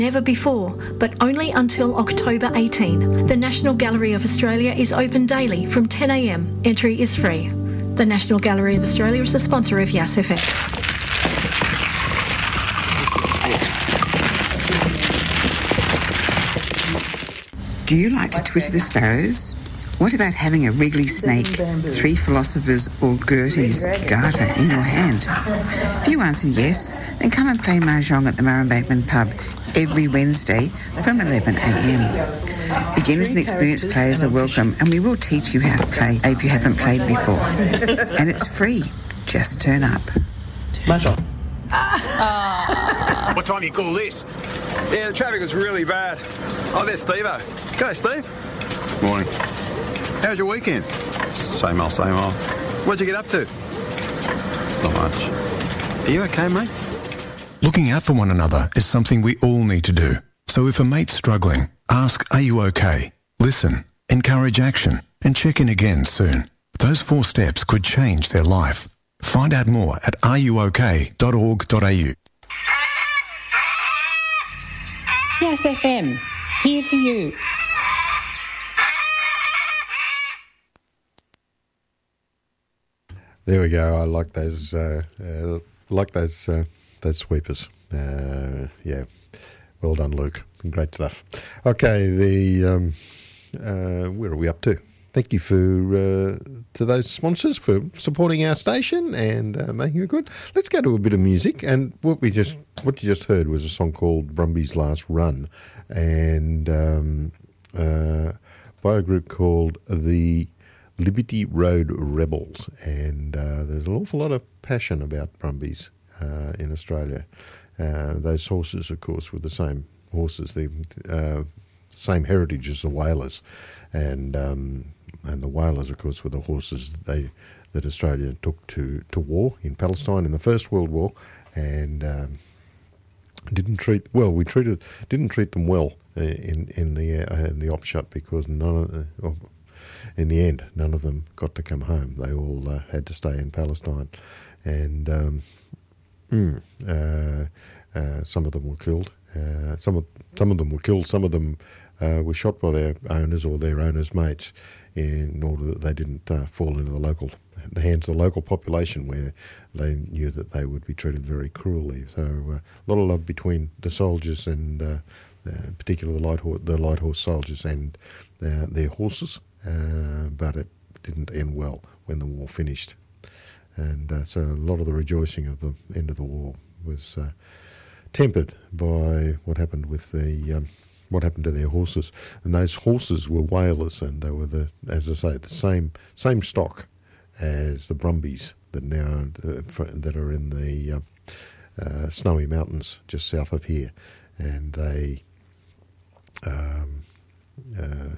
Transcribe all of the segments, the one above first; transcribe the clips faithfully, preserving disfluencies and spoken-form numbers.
Never before, but only until October eighteenth. The National Gallery of Australia is open daily from ten a m. Entry is free. The National Gallery of Australia is a sponsor of Yas F M. Do you like to twitter the sparrows? What about having a wriggly snake, three philosophers or Gertie's garter in your hand? If you answer yes, then come and play Mahjong at the Murrumbateman pub every Wednesday from eleven a m. Beginners and experienced players are welcome, and we will teach you how to play if you haven't played before. And it's free. Just turn up. Mahjong. What time do you call this? Yeah, the traffic was really bad. Oh, there's Steve-o. G'day, Steve. Morning. How's your weekend? Same old, same old. What'd you get up to? Not much. Are you okay, mate? Looking out for one another is something we all need to do. So if a mate's struggling, ask, are you okay? Listen, encourage action, and check in again soon. Those four steps could change their life. Find out more at are you okay dot org dot a u. Yas F M, here for you. There we go. I like those. Uh, uh, like those. Uh, those sweepers. Uh, yeah. Well done, Luke. Great stuff. Okay. The um, uh, where are we up to? Thank you for uh, to those sponsors for supporting our station and uh, making it good. Let's go to a bit of music. And what we just what you just heard was a song called Brumby's Last Run, and um, uh, by a group called the Liberty Road Rebels, and uh, there's an awful lot of passion about Brumbies uh, in Australia. Uh, those horses, of course, were the same horses, the uh, same heritage as the Whalers, and um, and the Whalers, of course, were the horses they that Australia took to, to war in Palestine in the First World War, and um, didn't treat well. We treated didn't treat them well in in the uh, in the upshot because none of, uh, in the end, none of them got to come home. They all uh, had to stay in Palestine, and um, mm, uh, uh, some of them were killed. Uh, some of some of them were killed. Some of them uh, were shot by their owners or their owners' mates, in order that they didn't uh, fall into the local the hands of the local population, where they knew that they would be treated very cruelly. So uh, a lot of love between the soldiers and, uh, uh, particularly the light horse, the light horse soldiers and uh, their horses. Uh, but it didn't end well when the war finished. And uh, so a lot of the rejoicing of the end of the war was uh, tempered by what happened with the um, what happened to their horses. And those horses were Whalers, and they were the, as I say, the same same stock as the Brumbies that now uh, that are in the uh, uh, Snowy Mountains just south of here, and they. Um, uh,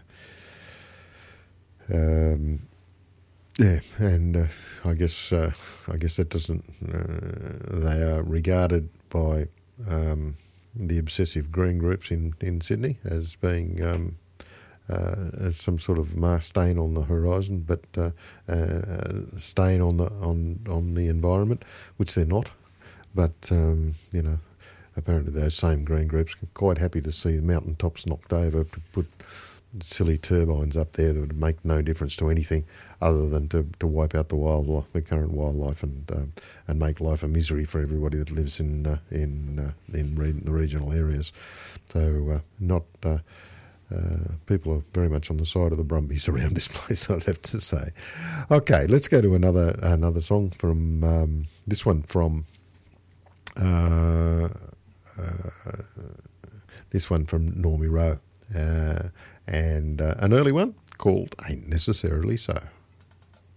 Um, yeah, and uh, I guess uh, I guess that doesn't. Uh, they are regarded by um, the obsessive green groups in, in Sydney as being um, uh, as some sort of Mars stain on the horizon, but uh, uh, stain on the on on the environment, which they're not. But um, you know, apparently those same green groups are quite happy to see the mountaintops knocked over to put silly turbines up there that would make no difference to anything other than to, to wipe out the wildlife, the current wildlife, and uh, and make life a misery for everybody that lives in uh, in uh, in re- the regional areas. So uh, not uh, uh, people are very much on the side of the Brumbies around this place, I'd have to say. Okay, let's go to another another song from um, this one from uh, uh, this one from Normie Rowe. Uh, and uh, an early one called Ain't Necessarily So.